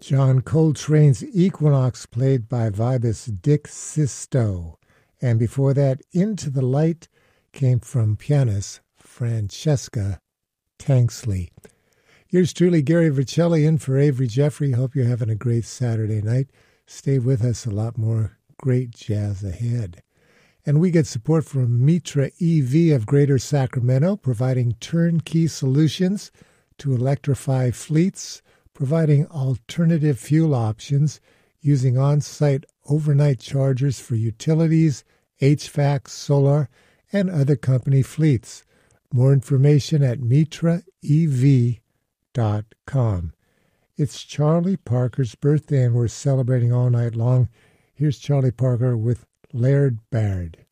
John Coltrane's Equinox, played by vibist Dick Sisto. And before that, Into the Light came from pianist Francesca Tanksley. Here's truly Gary Vercelli in for Avery Jeffrey. Hope you're having a great Saturday night. Stay with us, a lot more great jazz ahead. And we get support from Mitra EV of Greater Sacramento, providing turnkey solutions to electrify fleets, providing alternative fuel options using on-site overnight chargers for utilities, HVAC, solar, and other company fleets. More information at mitraev.com. It's Charlie Parker's birthday, and we're celebrating all night long. Here's Charlie Parker with Laird Baird.